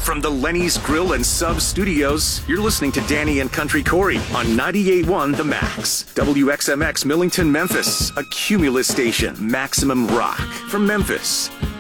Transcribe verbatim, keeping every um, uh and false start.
From the Lenny's Grill and Sub Studios, you're listening to Danny and Country Corey on ninety-eight point one The Max. W X M X Millington, Memphis, a Cumulus station, Maximum Rock. From Memphis,